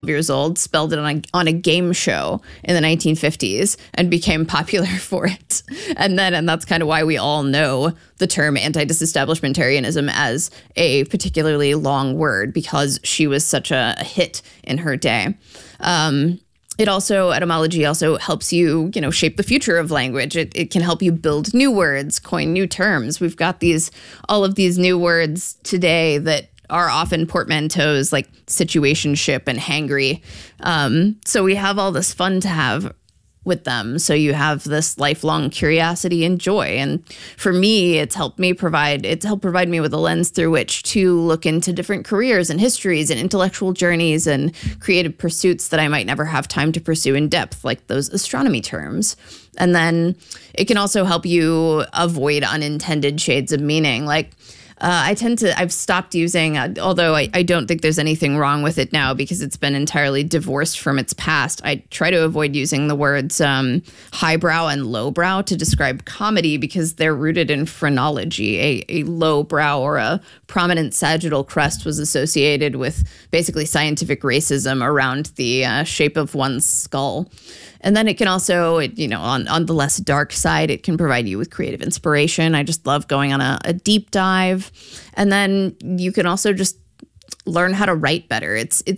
years old, spelled it on a game show in the 1950s and became popular for it. And that's kind of why we all know the term anti-disestablishmentarianism as a particularly long word, because she was such a hit in her day. Etymology also helps you, shape the future of language. It can help you build new words, coin new terms. We've got all of these new words today that are often portmanteaus like situationship and hangry. So we have all this fun to have with them. So you have this lifelong curiosity and joy. And for me, it's helped provide me with a lens through which to look into different careers and histories and intellectual journeys and creative pursuits that I might never have time to pursue in depth, like those astronomy terms. And then it can also help you avoid unintended shades of meaning. Like, I've stopped using, although I don't think there's anything wrong with it now because it's been entirely divorced from its past. I try to avoid using the words highbrow and lowbrow to describe comedy because they're rooted in phrenology. A lowbrow or a prominent sagittal crest was associated with basically scientific racism around the shape of one's skull. And then it can also, on the less dark side, it can provide you with creative inspiration. I just love going on a deep dive. And then you can also just learn how to write better.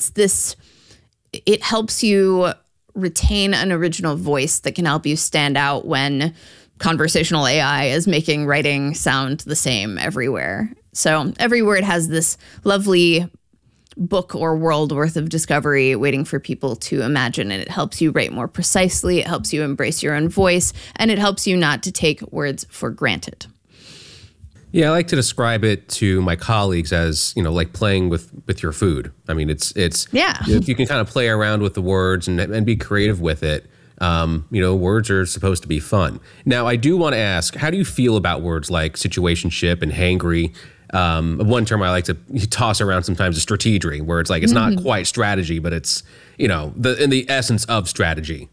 It helps you retain an original voice that can help you stand out when conversational AI is making writing sound the same everywhere. So every word has this lovely book or world worth of discovery waiting for people to imagine. And it helps you write more precisely. It helps you embrace your own voice. And it helps you not to take words for granted. Yeah, I like to describe it to my colleagues as, like playing with your food. I mean, it's yeah. You can kind of play around with the words and be creative with it. Words are supposed to be fun. Now, I do want to ask, how do you feel about words like situationship and hangry? One term I like to toss around sometimes is strategery, where it's like it's not quite strategy, but it's, in the essence of strategy.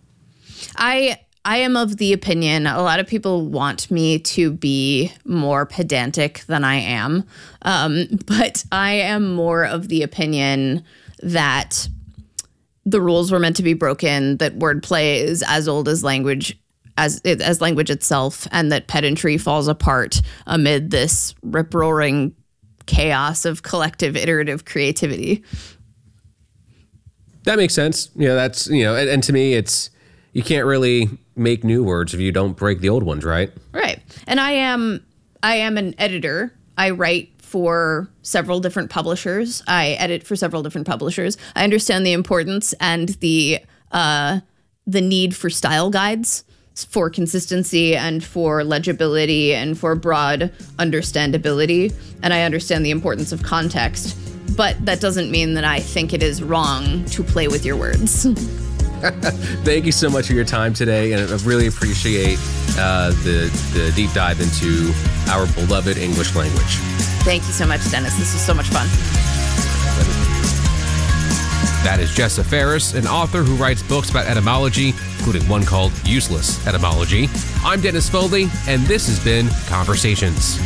I am of the opinion, a lot of people want me to be more pedantic than I am, but I am more of the opinion that the rules were meant to be broken, that wordplay is as old as language, as language itself, and that pedantry falls apart amid this rip-roaring chaos of collective iterative creativity. That makes sense. That's, and to me, it's, you can't really make new words if you don't break the old ones, right? Right. And I am an editor. I write for several different publishers. I edit for several different publishers. I understand the importance and the need for style guides, for consistency and for legibility and for broad understandability. And I understand the importance of context. But that doesn't mean that I think it is wrong to play with your words. Thank you so much for your time today, and I really appreciate the deep dive into our beloved English language. Thank you so much, Dennis. This was so much fun. That is Jessa Ferris, an author who writes books about etymology, including one called Useless Etymology. I'm Dennis Foley, and this has been Conversations.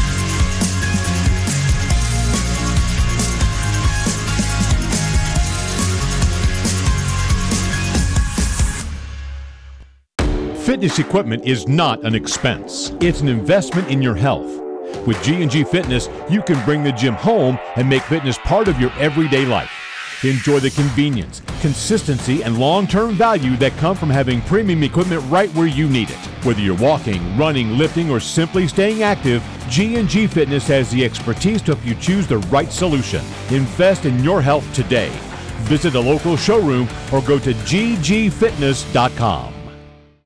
Fitness equipment is not an expense. It's an investment in your health. With G&G Fitness, you can bring the gym home and make fitness part of your everyday life. Enjoy the convenience, consistency, and long-term value that come from having premium equipment right where you need it. Whether you're walking, running, lifting, or simply staying active, G&G Fitness has the expertise to help you choose the right solution. Invest in your health today. Visit a local showroom or go to ggfitness.com.